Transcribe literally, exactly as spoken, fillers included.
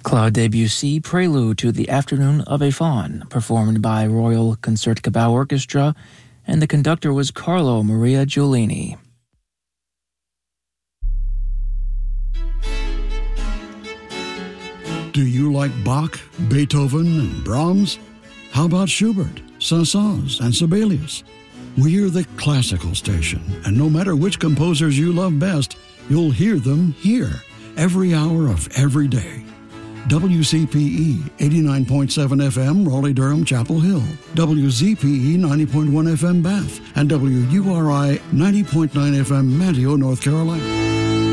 Claude Debussy, Prelude to the Afternoon of a Faun, performed by Royal Concertgebouw Orchestra, and the conductor was Carlo Maria Giulini. Do you like Bach, Beethoven, and Brahms? How about Schubert, Saint-Saëns, and Sibelius? We're the classical station, and no matter which composers you love best, you'll hear them here, every hour of every day. W C P E eighty-nine point seven F M, Raleigh-Durham, Chapel Hill, W Z P E ninety point one F M, Bath, and W U R I ninety point nine F M, Manteo, North Carolina.